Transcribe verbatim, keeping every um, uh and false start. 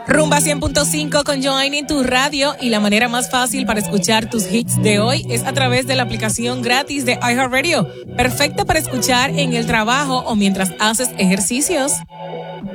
Rumba cien punto cinco con Joanny en tu radio, y la manera más fácil para escuchar tus hits de hoy es a través de la aplicación gratis de iHeartRadio, perfecta para escuchar en el trabajo o mientras haces ejercicios.